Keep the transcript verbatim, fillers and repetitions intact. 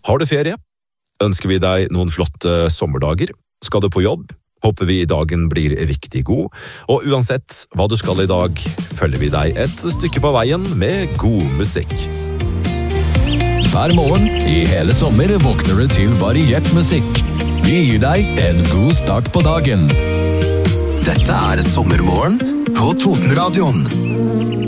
Har du ferie? Ønsker vi deg noen flotte sommerdager? Skal du på jobb? Håper vi dagen blir riktig god. Og uansett hva du skal i dag, følger vi deg et stykke på veien med god musikk. Hver morgen i hele sommer våkner du til variert musikk. Vi gir deg en god start på dagen. Dette er Sommermorgen på Totenradioen.